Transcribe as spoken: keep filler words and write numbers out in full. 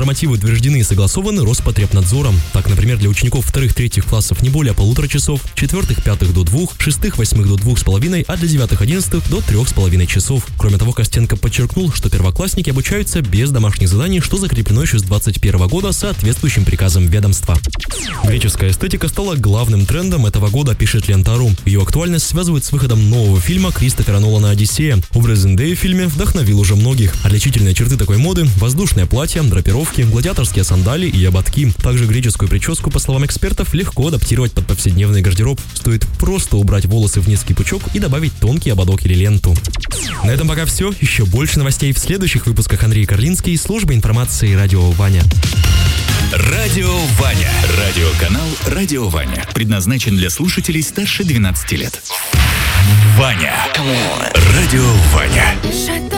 Нормативы утверждены и согласованы Роспотребнадзором. Так, например, для учеников вторых-третьих классов не более полутора часов, четвертых-пятых до двух, шестых-восьмых до двух с половиной, а для девятых-одиннадцатых до трех с половиной часов. Кроме того, Костенко подчеркнул, что первоклассники обучаются без домашних заданий, что закреплено еще с двадцать первого года соответствующим приказом ведомства. Греческая эстетика стала главным трендом этого года, пишет Лента.ру. Ее актуальность связывают с выходом нового фильма Кристофера Нолана «Одиссея». Образ Зендеи в фильме вдохновил уже многих. Отличительные черты такой моды – воздушное платье, драпировки, гладиаторские сандали и ободки. Также греческую прическу, по словам экспертов, легко адаптировать под повседневный гардероб. Стоит просто убрать волосы в низкий пучок и добавить тонкий ободок или ленту. На этом пока все. Еще больше новостей в следующих выпусках. Андрей Карлинский, служба информации «Радио Ваня». Радио Ваня. Радиоканал «Радио Ваня». Предназначен для слушателей старше двенадцати лет. Ваня. Радио Ваня.